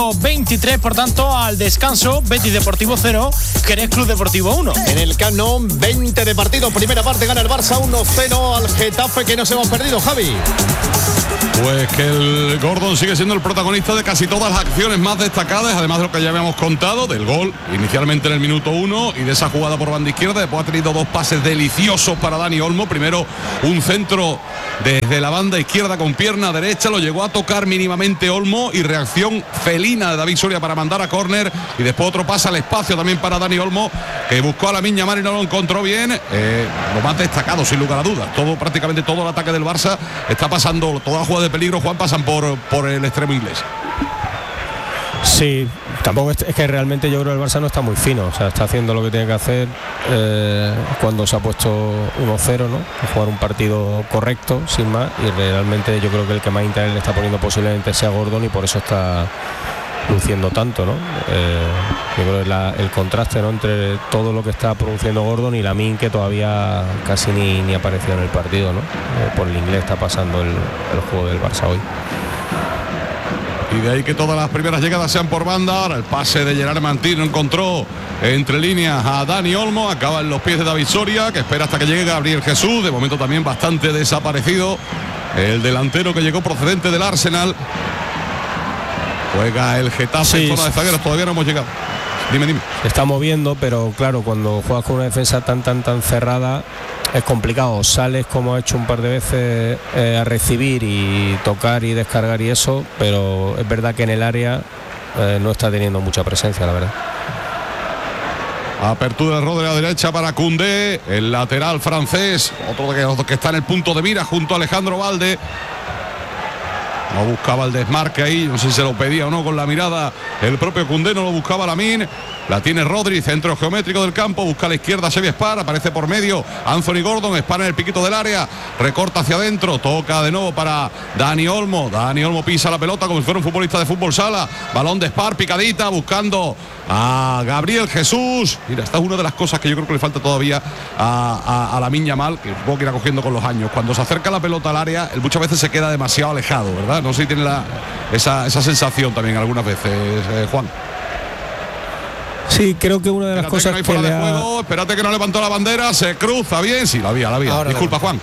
23, por tanto, al descanso, Betis Deportivo 0, Jerez Club Deportivo 1. En el Camp Nou, 20 de partido, primera parte, gana el Barça 1-0 al Getafe, que nos hemos perdido, Javi. Pues que el Gordon sigue siendo el protagonista de casi todas las acciones más destacadas, además de lo que ya habíamos contado, del gol inicialmente en el minuto 1 y de esa jugada por banda izquierda. Después ha tenido dos pases deliciosos para Dani Olmo. Primero un centro desde la banda izquierda con pierna derecha, lo llegó a tocar mínimamente Olmo y reacción felina de David Soria para mandar a córner, y después otro pase al espacio también para Dani Olmo, que buscó a Lamine Yamal y no lo encontró bien. Lo más destacado, sin lugar a dudas, prácticamente todo el ataque del Barça está pasando, toda la jugada de peligro, Juan, pasan por el extremo inglés. Sí, tampoco es que realmente yo creo que el Barça no está muy fino, o sea, está haciendo lo que tiene que hacer cuando se ha puesto 1-0, ¿no? A jugar un partido correcto, sin más, y realmente yo creo que el que más interés le está poniendo posiblemente sea Gordon, y por eso está luciendo tanto, ¿no? Yo creo que el contraste, ¿no?, entre todo lo que está produciendo Gordon y Lamine, que todavía casi ni apareció en el partido, ¿no? Por el inglés está pasando el juego del Barça hoy. Y de ahí que todas las primeras llegadas sean por banda. Ahora el pase de Gerard Martín no encontró entre líneas a Dani Olmo, acaba en los pies de David Soria, que espera hasta que llegue Gabriel Jesús, de momento también bastante desaparecido el delantero que llegó procedente del Arsenal. Juega el Getafe en zona de zagueros, todavía no hemos llegado. Dime. Se está moviendo, pero claro, cuando juegas con una defensa tan cerrada es complicado. Sales, como ha hecho un par de veces, a recibir y tocar y descargar y eso, pero es verdad que en el área no está teniendo mucha presencia, la verdad. Apertura de Rodri a la derecha para Koundé, el lateral francés, otro que está en el punto de mira junto a Alejandro Balde. No buscaba el desmarque ahí, no sé si se lo pedía o no con la mirada el propio Koundé, no lo buscaba Lamine. La tiene Rodri, centro geométrico del campo, busca a la izquierda Xavi Spar, aparece por medio Anthony Gordon, Spar en el piquito del área, recorta hacia adentro, toca de nuevo para Dani Olmo. Dani Olmo pisa la pelota como si fuera un futbolista de fútbol sala, balón de Spar, picadita, buscando a Gabriel Jesús. Mira, esta es una de las cosas que yo creo que le falta todavía a Lamine Yamal, que supongo que irá cogiendo con los años. Cuando se acerca la pelota al área, él muchas veces se queda demasiado alejado, ¿verdad? No sé si tiene esa sensación también algunas veces, Juan. Sí, creo que una de las cosas que le ha... Espérate que no levantó la bandera, se cruza bien, sí, la había. Ahora disculpa, Juan.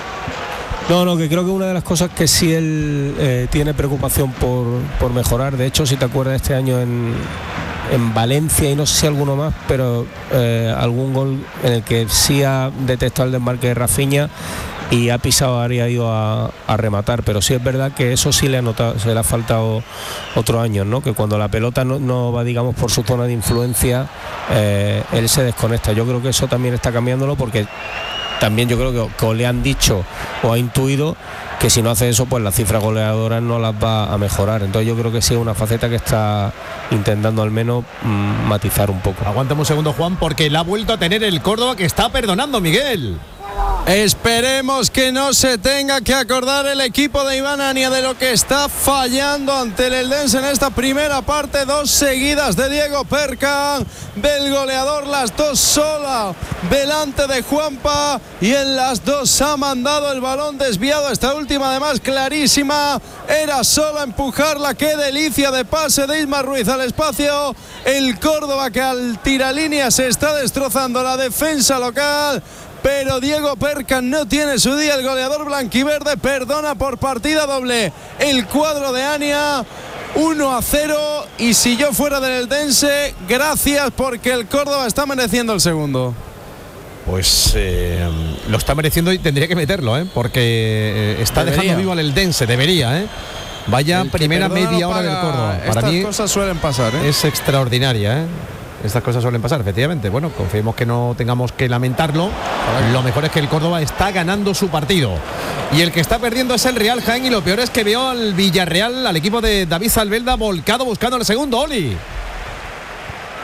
No, que creo que una de las cosas que sí él tiene preocupación por mejorar. De hecho, si te acuerdas, este año en Valencia, y no sé si alguno más, pero algún gol en el que sí ha detectado el desmarque de Rafinha y ha pisado área, ha ido a rematar, pero sí es verdad que eso sí le ha faltado otros años, ¿no? Que cuando la pelota no va, digamos, por su zona de influencia, él se desconecta. Yo creo que eso también está cambiándolo, porque también yo creo que le han dicho o ha intuido que si no hace eso, pues las cifras goleadoras no las va a mejorar. Entonces yo creo que sí es una faceta que está intentando al menos matizar un poco. Aguántame un segundo, Juan, porque la ha vuelto a tener el Córdoba, que está perdonando, Miguel. Esperemos que no se tenga que acordar el equipo de Iván Ania de lo que está fallando ante el Eldense en esta primera parte. Dos seguidas de Diego Perkan, del goleador, las dos sola delante de Juanpa, y en las dos ha mandado el balón desviado. Esta última, además, clarísima, era solo empujarla. Qué delicia de pase de Isma Ruiz al espacio. El Córdoba, que al tiralínea se está destrozando la defensa local, pero Diego Perkan no tiene su día. El goleador blanquiverde perdona por partida doble el cuadro de Ania. 1-0, y si yo fuera del Eldense, gracias, porque el Córdoba está mereciendo el segundo. Pues lo está mereciendo y tendría que meterlo, porque está dejando vivo al Eldense, debería, Vaya primera media hora del Córdoba. Para mí estas cosas suelen pasar, es extraordinaria, Estas cosas suelen pasar, efectivamente. Bueno, confiemos que no tengamos que lamentarlo. Lo mejor es que el Córdoba está ganando su partido. Y el que está perdiendo es el Real Jaén. Y lo peor es que veo al Villarreal, al equipo de David Zalbelda, volcado buscando el segundo. Oli.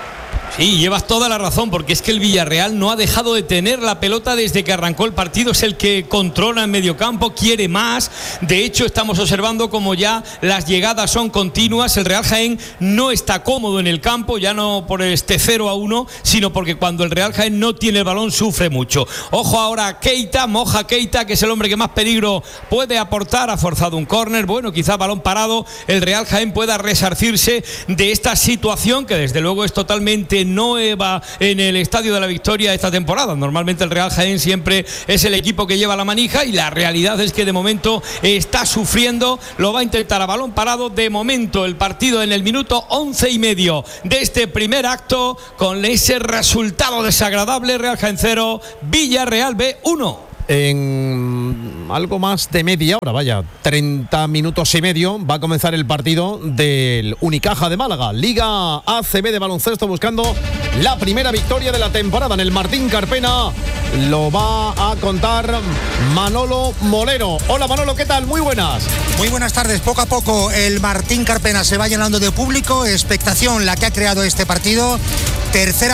Sí, llevas toda la razón, porque es que el Villarreal no ha dejado de tener la pelota desde que arrancó el partido. Es el que controla en medio campo, quiere más. De hecho, estamos observando como ya las llegadas son continuas. El Real Jaén no está cómodo en el campo, ya no por este 0-1, sino porque cuando el Real Jaén no tiene el balón sufre mucho. Ojo ahora a Keita, Moja Keita, que es el hombre que más peligro puede aportar. Ha forzado un córner, bueno, quizá balón parado. El Real Jaén pueda resarcirse de esta situación que desde luego es totalmente nueva en el Estadio de la Victoria esta temporada. Normalmente el Real Jaén siempre es el equipo que lleva la manija y la realidad es que de momento está sufriendo. Lo va a intentar a balón parado. De momento el partido en el minuto 11:30 de este primer acto, con ese resultado desagradable: Real Jaén 0, Villarreal B 1. En algo más de media hora, vaya, 30 minutos y medio, va a comenzar el partido del Unicaja de Málaga, Liga ACB de baloncesto, buscando la primera victoria de la temporada en el Martín Carpena. Lo va a contar Manolo Molero. Hola Manolo, ¿qué tal? Muy buenas. Muy buenas tardes. Poco a poco el Martín Carpena se va llenando de público, expectación la que ha creado este partido. Segunda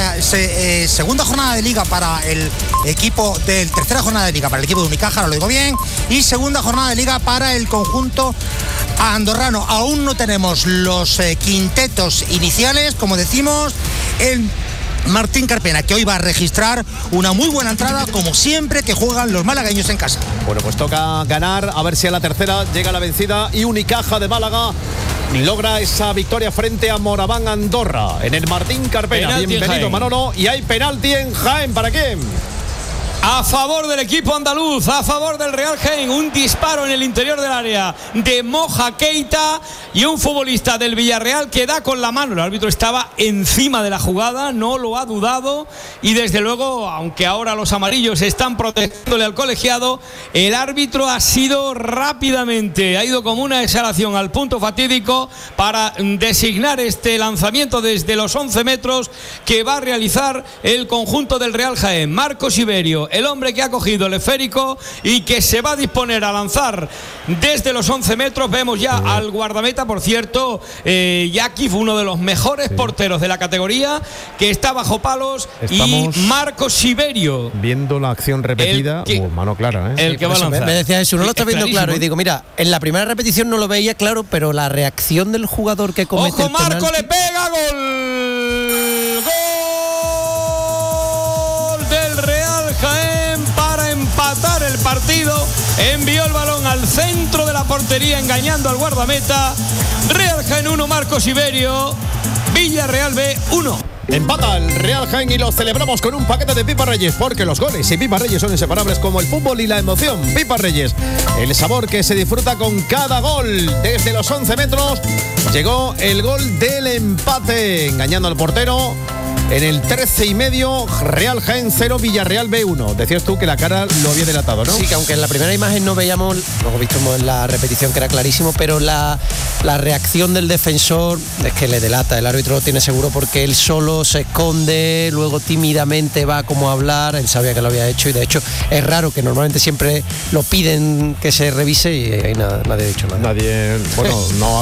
jornada de liga para el equipo tercera jornada de liga para el equipo de Unicaja, no lo digo bien, y segunda jornada de liga para el conjunto andorrano. Aún no tenemos los quintetos iniciales, como decimos. El Martín Carpena, que hoy va a registrar una muy buena entrada, como siempre que juegan los malagueños en casa. Bueno, pues toca ganar, a ver si a la tercera llega la vencida y Unicaja de Málaga logra esa victoria frente a Moraván Andorra en el Martín Carpena. Penalti. Bienvenido Manolo. Y hay penalti en Jaén. ¿Para quién? A favor del equipo andaluz, a favor del Real Jaén. Un disparo en el interior del área de Moja Keita y un futbolista del Villarreal que da con la mano. El árbitro estaba encima de la jugada, no lo ha dudado, y desde luego, aunque ahora los amarillos están protegiéndole al colegiado, el árbitro ha sido rápidamente, ha ido como una exhalación al punto fatídico para designar este lanzamiento desde los 11 metros que va a realizar el conjunto del Real Jaén. Marcos Iberio, el hombre que ha cogido el esférico y que se va a disponer a lanzar desde los 11 metros. Vemos ya al guardameta, por cierto, Jaki, uno de los mejores porteros de la categoría, que está bajo palos. Estamos y Marcos Iberio viendo la acción repetida, mano clara, el que va a lanzar. Me decía eso, no lo está viendo claro, y digo, mira, en la primera repetición no lo veía claro, pero la reacción del jugador que comete ¡ojo, Marco, penalti, le pega! ¡Gol! ¡Gol del Real Jaén para empatar el partido! Envió el balón al centro de la portería, engañando al guardameta. Real Jaén 1, Marcos Iberio. Villarreal B 1. Empata el Real Jaén y lo celebramos con un paquete de Pipa Reyes, porque los goles y Pipa Reyes son inseparables como el fútbol y la emoción. Pipa Reyes, el sabor que se disfruta con cada gol. Desde los 11 metros llegó el gol del empate, engañando al portero. En el 13:30, Real Jaén 0, Villarreal B1. Decías tú que la cara lo había delatado, ¿no? Sí, que aunque en la primera imagen no veíamos, luego vimos en la repetición que era clarísimo, pero la reacción del defensor es que le delata. El árbitro lo tiene seguro porque él solo se esconde, luego tímidamente va como a hablar. Él sabía que lo había hecho y de hecho es raro, que normalmente siempre lo piden que se revise y ahí nadie ha dicho nada. Nadie, bueno, no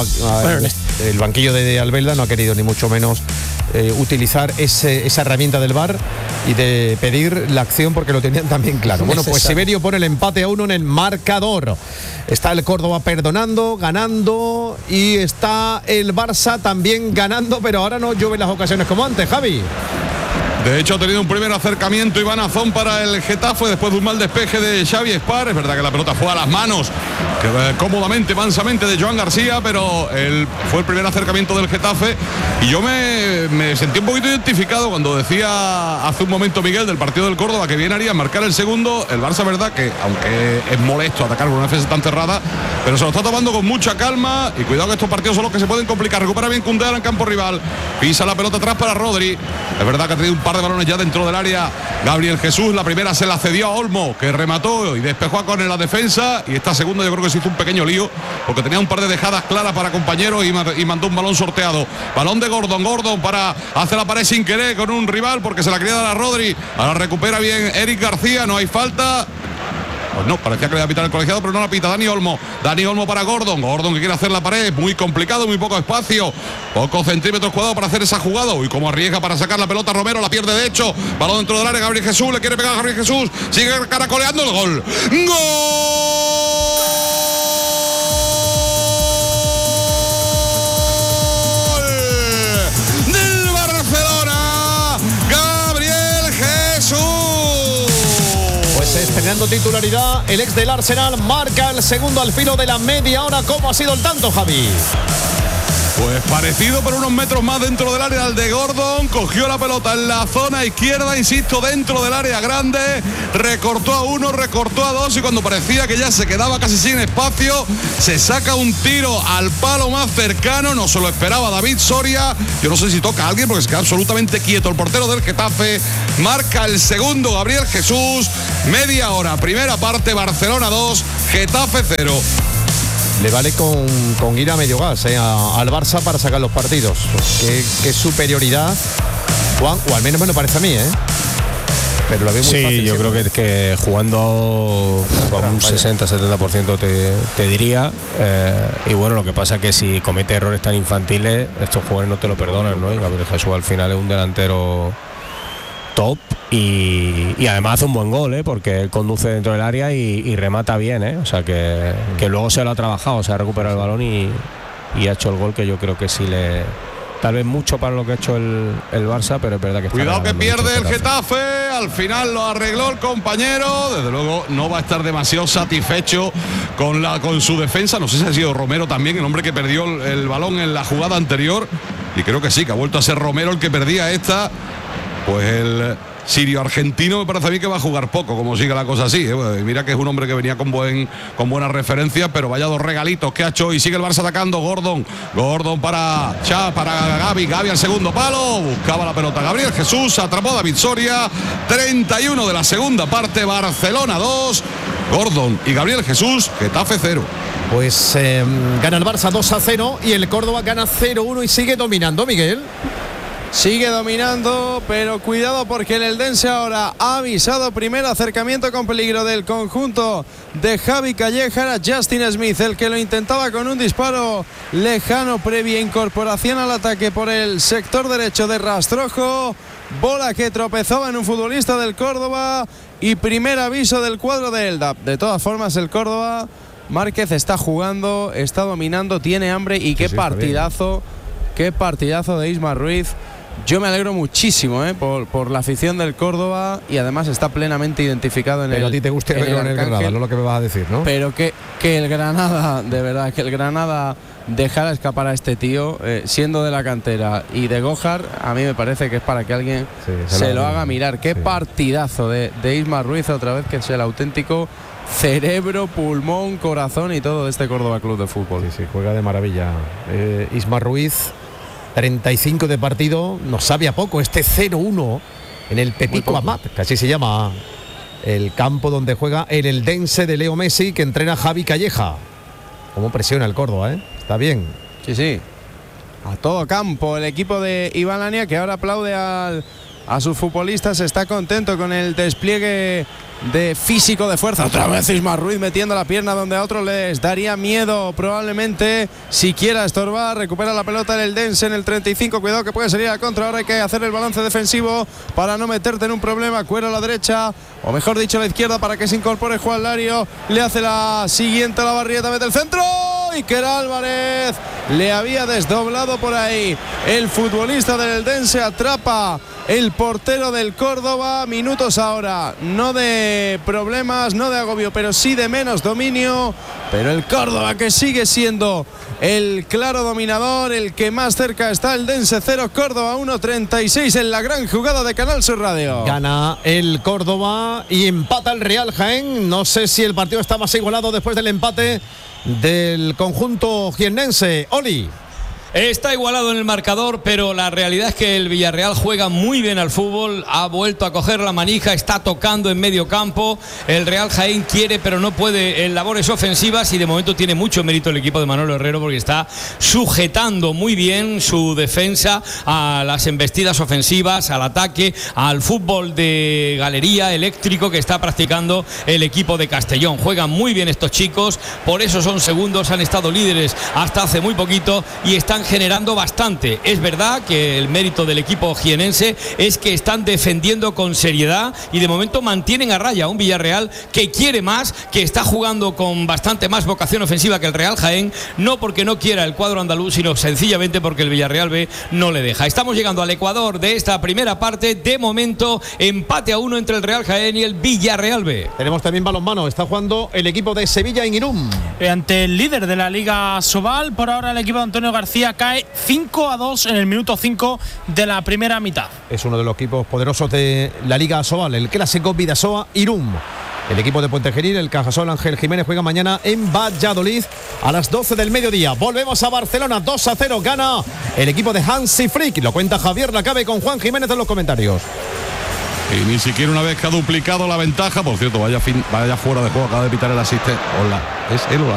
el banquillo de Albelda no ha querido ni mucho menos utilizar esa herramienta del VAR y de pedir la acción porque lo tenían también claro. Bueno, pues Siberio pone el empate a 1 en el marcador. Está el Córdoba perdonando, ganando, y está el Barça también ganando, pero ahora no llueven las ocasiones como antes, Javi. De hecho, ha tenido un primer acercamiento Iván Azón para el Getafe después de un mal despeje de Xavi Espar. Es verdad que la pelota fue a las manos cómodamente, mansamente, de Joan García, pero fue el primer acercamiento del Getafe. Y yo me sentí un poquito identificado cuando decía hace un momento Miguel del partido del Córdoba que bien haría marcar el segundo. El Barça, verdad que aunque es molesto atacar con una defensa tan cerrada, pero se lo está tomando con mucha calma. Y cuidado que estos partidos son los que se pueden complicar. Recupera bien Koundé en campo rival, pisa la pelota atrás para Rodri. Es verdad que ha tenido un par de balones ya dentro del área Gabriel Jesús. La primera se la cedió a Olmo, que remató y despejó con la defensa, y esta segunda yo creo que se hizo un pequeño lío porque tenía un par de dejadas claras para compañeros y mandó un balón sorteado. Balón de Gordon para hacer la pared sin querer con un rival porque se la quería dar a Rodri. Ahora recupera bien Eric García, no hay falta. Pues no, parecía que le iba a pitar el colegiado, pero no la pita Dani Olmo. Dani Olmo para Gordon. Gordon que quiere hacer la pared. Muy complicado, muy poco espacio. Pocos centímetros cuadrados para hacer esa jugada. Y como arriesga para sacar la pelota Romero, la pierde de hecho. Balón dentro del área, Gabriel Jesús. Le quiere pegar a Gabriel Jesús. Sigue caracoleando el gol. ¡Gol! Estrenando titularidad, el ex del Arsenal marca el segundo al filo de la media hora. ¿Cómo ha sido el tanto, Javi? Pues parecido, pero unos metros más dentro del área al de Gordon. Cogió la pelota en la zona izquierda, insisto, dentro del área grande. Recortó a uno, recortó a dos y cuando parecía que ya se quedaba casi sin espacio, se saca un tiro al palo más cercano. No se lo esperaba David Soria. Yo no sé si toca a alguien porque se queda absolutamente quieto el portero del Getafe. Marca el segundo Gabriel Jesús. Media hora, primera parte, Barcelona 2, Getafe 0. Le vale con ir a medio gas al Barça para sacar los partidos. Qué superioridad, Juan, o al menos me lo parece a mí, pero lo veo muy fácil. Sí, yo creo que jugando con un 60-70% te diría. Y bueno, lo que pasa es que si comete errores tan infantiles, estos jugadores no te lo perdonan, ¿no? Y Gabriel Jesús al final es un delantero top y además hace un buen gol, porque él conduce dentro del área y remata bien, o sea que luego se lo ha trabajado, se ha recuperado el balón y ha hecho el gol que yo creo que sí le... Tal vez mucho para lo que ha hecho el Barça, pero es verdad que... Cuidado que pierde el Getafe, al final lo arregló el compañero, desde luego no va a estar demasiado satisfecho con su defensa, no sé si ha sido Romero también, el hombre que perdió el balón en la jugada anterior, y creo que sí, que ha vuelto a ser Romero el que perdía esta. Pues el sirio argentino me parece a mí que va a jugar poco, como sigue la cosa así. Mira que es un hombre que venía con buenas referencias, pero vaya dos regalitos que ha hecho y sigue el Barça atacando. Gordon para Gavi al segundo palo, buscaba la pelota Gabriel Jesús, atrapó a David Soria. 31 de la segunda parte, Barcelona 2, Gordon y Gabriel Jesús, Getafe 0. Pues gana el Barça 2-0 y el Córdoba gana 0-1 y sigue dominando, Miguel. Sigue dominando, pero cuidado porque el Eldense ahora ha avisado. Primer acercamiento con peligro del conjunto de Javi Calleja. Era Justin Smith el que lo intentaba con un disparo lejano, previa incorporación al ataque por el sector derecho de Rastrojo. Bola que tropezaba en un futbolista del Córdoba y primer aviso del cuadro de Eldab. De todas formas, el Córdoba, Márquez está jugando, está dominando, tiene hambre y qué partidazo de Isma Ruiz. Yo me alegro muchísimo por la afición del Córdoba y además está plenamente identificado en pero el... a ti te gusta verlo en el Granada, no lo que me vas a decir, ¿no? Pero que el Granada, de verdad, que el Granada dejara escapar a este tío, siendo de la cantera y de Gojar, a mí me parece que es para que alguien se lo haga mirar. Qué partidazo de Isma Ruiz, otra vez, que es el auténtico cerebro, pulmón, corazón y todo de este Córdoba Club de Fútbol. Sí, juega de maravilla. Isma Ruiz, 35 de partido, nos sabe a poco este 0-1 en el Pepico Amat, que así se llama el campo donde juega el Eldense de Leo Messi, que entrena Javi Calleja. Cómo presiona el Córdoba, está bien. Sí, a todo campo el equipo de Iván Lania, que ahora aplaude a sus futbolistas, está contento con el despliegue de físico, de fuerza. Otra vez Isma Ruiz metiendo la pierna donde a otros les daría miedo probablemente siquiera estorbar. Recupera la pelota el Eldense en el 35, cuidado que puede salir a contra. Ahora hay que hacer el balance defensivo para no meterte en un problema. Cuero a la derecha, o mejor dicho a la izquierda, para que se incorpore Juan Lario. Le hace la siguiente a la barrieta, mete el centro. Iker Álvarez le había desdoblado por ahí el futbolista del Eldense, atrapa el portero del Córdoba. Minutos ahora, no de problemas, no de agobio, pero sí de menos dominio, pero el Córdoba que sigue siendo el claro dominador, el que más cerca está. El Eldense 0, Córdoba 1-36 en la gran jugada de Canal Sur Radio. Gana el Córdoba y empata el Real Jaén. No sé si el partido está más igualado después del empate del conjunto jiennense. Oli. Está igualado en el marcador, pero la realidad es que el Villarreal juega muy bien al fútbol, ha vuelto a coger la manija, está tocando en medio campo. El Real Jaén quiere, pero no puede en labores ofensivas, y de momento tiene mucho mérito el equipo de Manolo Herrero, porque está sujetando muy bien su defensa a las embestidas ofensivas, al ataque, al fútbol de galería eléctrico que está practicando el equipo de Castellón. Juegan muy bien estos chicos, por eso son segundos, han estado líderes hasta hace muy poquito y están generando bastante. Es verdad que el mérito del equipo jienense es que están defendiendo con seriedad y de momento mantienen a raya un Villarreal que quiere más, que está jugando con bastante más vocación ofensiva que el Real Jaén, no porque no quiera el cuadro andaluz, sino sencillamente porque el Villarreal B no le deja. Estamos llegando al Ecuador de esta primera parte. De momento, empate a 1 entre el Real Jaén y el Villarreal B. Tenemos también balonmano. Está jugando el equipo de Sevilla en Irún. Ante el líder de la Liga Sobal, por ahora el equipo de Antonio García cae 5-2 en el minuto 5 de la primera mitad. Es uno de los equipos poderosos de la Liga Sobal, el clásico Bidasoa Irún. El equipo de Puente Genil, el Cajasol Ángel Jiménez, juega mañana en Valladolid a las 12 del mediodía. Volvemos a Barcelona, 2-0 gana el equipo de Hansi Flick. Lo cuenta Javier Lacabe con Juan Jiménez en los comentarios. Y ni siquiera una vez que ha duplicado la ventaja, por cierto, vaya fuera de juego, acaba de pitar el asistente. Hola, es él o la